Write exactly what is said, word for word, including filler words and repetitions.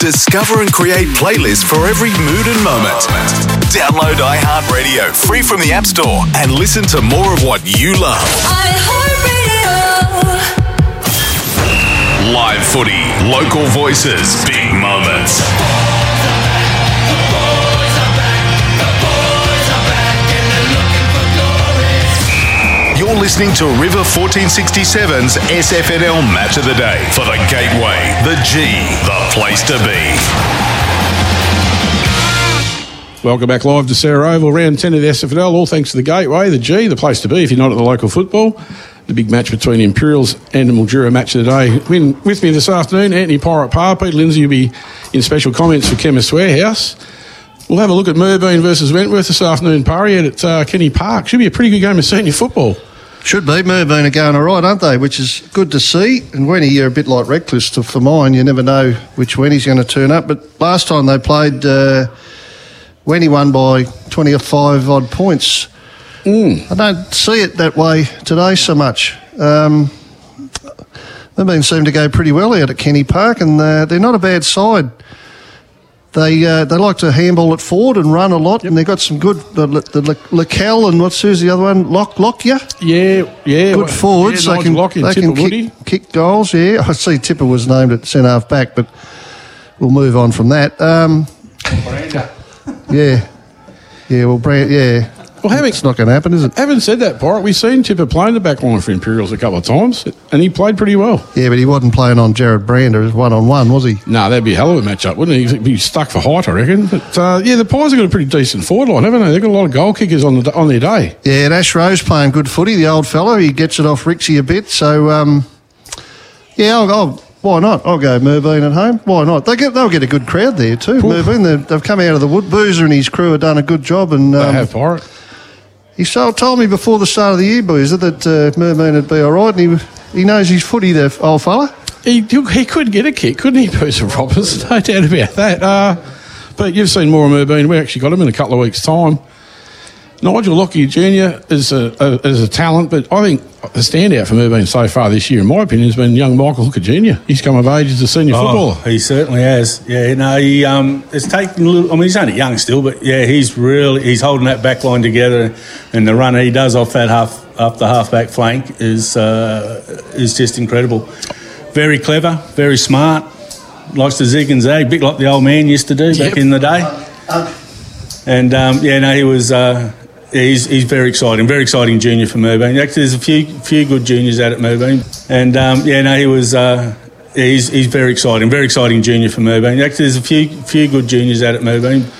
Discover and create playlists for every mood and moment. Download iHeartRadio free from the App Store and listen to more of what you love. iHeartRadio. Live footy, local voices, big moments. You're listening to River fourteen sixty-seven's S F N L Match of the Day for the Gateway, the G, the place to be. Welcome back live to Sarah Oval, round ten of the S F N L, all thanks to the Gateway, the G, the place to be if you're not at the local football. The big match between Imperials and the Mildura Match of the Day. With me this afternoon, Anthony Pirate Parr, Peter Lindsay will be in special comments for Chemist Warehouse. We'll have a look at Merbein versus Wentworth this afternoon, Parry, at uh, Kenny Park. Should be a pretty good game of senior football. Should be. Merbein are going all right, aren't they? Which is good to see. And Wenny, you're a bit like Redcliffe to, for mine. You never know which Wenny's going to turn up. But last time they played, uh, Wenny won by twenty-five odd points. Mm. I don't see it that way today so much. Um, Merbein seem to go pretty well out at Kenny Park, and uh, they're not a bad side. They uh, they like to handball it forward and run a lot, yep. And they've got some good, the, the, the Lacal and what's who's the other one? Lock, Lockyer? Yeah, yeah. Good forwards. Yeah, they can, Lockyer, they can kick, kick goals, yeah. I see Tipper was named at centre-half back, but we'll move on from that. Um, yeah. Yeah, well, Brand, yeah. Well, having, it's not going to happen, is it? Having said that, Pirate, we've seen Tipper play in the back line for Imperials a couple of times, and he played pretty well. Yeah, but he wasn't playing on Jared Brander one-on-one, was he? No, that'd be a hell of a matchup, wouldn't he? He'd be stuck for height, I reckon. But, uh, yeah, the Pies have got a pretty decent forward line, haven't they? They've got a lot of goal kickers on the, on their day. Yeah, and Ash Rose playing good footy, the old fellow. He gets it off Rixie a bit, so, um, yeah, I'll, I'll, why not? I'll go Merbein at home. Why not? They get, they'll get a good crowd there too, Merbein. They've come out of the wood. Boozer and his crew have done a good job. And um, they have, Pirate. He told me before the start of the year, Boozer, that uh, Merbein would be all right, and he he knows his footy, the old fella. He he could get a kick, couldn't he, Boozer Roberts? No doubt about that. Uh, but you've seen more of Merbein. We actually got him in a couple of weeks' time. Nigel Lockyer Junior is a, a is a talent, but I think the standout for Merbein so far this year, in my opinion, has been young Michael Hooker Junior He's come of age as a senior oh, footballer. He certainly has. Yeah, no, he um, it's taken a little. I mean, he's only young still, but yeah, he's really he's holding that back line together, and the run he does off that half up the half back flank is uh, is just incredible. Very clever, very smart. Likes to zig and zag, a bit like the old man used to do yep. back in the day. And um, yeah, no, he was. Uh, He's he's very exciting, very exciting junior for Merbein. Actually, there's a few few good juniors out at Merbein, and um, yeah, no, he was. Uh, he's he's very exciting, very exciting junior for Merbein. Actually, there's a few few good juniors out at Merbein,